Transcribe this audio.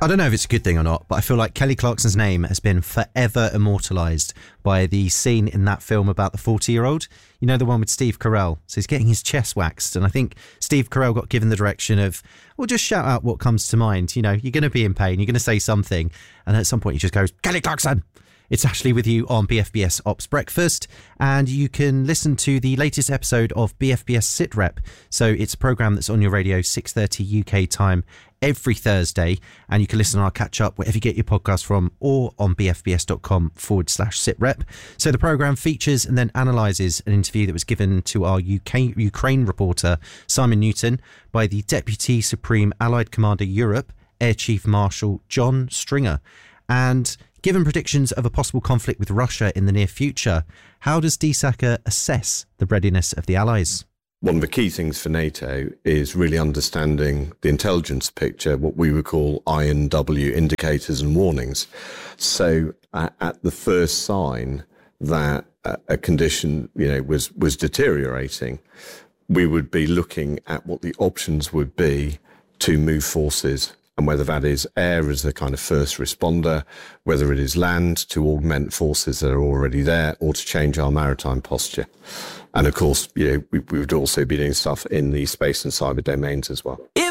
I don't know if it's a good thing or not, but I feel like Kelly Clarkson's name has been forever immortalised by the scene in that film about the 40-year-old. You know, the one with Steve Carell. So he's getting his chest waxed. And I think Steve Carell got given the direction of, well, just shout out what comes to mind. You know, you're going to be in pain. You're going to say something. And at some point he just goes, Kelly Clarkson. It's Ashley with you on BFBS Ops Breakfast, and you can listen to the latest episode of BFBS Sit Rep. So it's a programme that's on your radio 6:30 UK time every Thursday, and you can listen on our catch up wherever you get your podcast from or on bfbs.com/sitrep. So the programme features and then analyses an interview that was given to our Ukraine reporter Simon Newton by the Deputy Supreme Allied Commander Europe, Air Chief Marshal John Stringer. And given predictions of a possible conflict with Russia in the near future, how does DSACA assess the readiness of the Allies? One of the key things for NATO is really understanding the intelligence picture, what we would call I&W, indicators and warnings. So at the first sign that a condition, was deteriorating, we would be looking at what the options would be to move forces, and whether that is air as the kind of first responder, whether it is land to augment forces that are already there, or to change our maritime posture. And of course, we would also be doing stuff in the space and cyber domains as well.